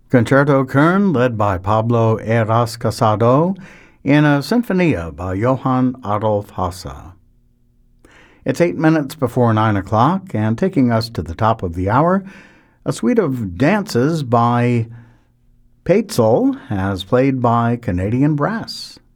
Concerto Kern, led by Pablo Eras Casado, in a Sinfonia by Johann Adolf Hasse. It's 8 minutes before 9 o'clock, and taking us to the top of the hour, a suite of dances by Peitzel, as played by Canadian Brass.